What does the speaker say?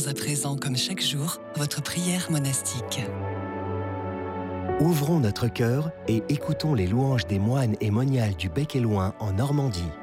Faisons à présent, comme chaque jour, votre prière monastique. Ouvrons notre cœur et écoutons les louanges des moines et moniales du Bec et Loing en Normandie.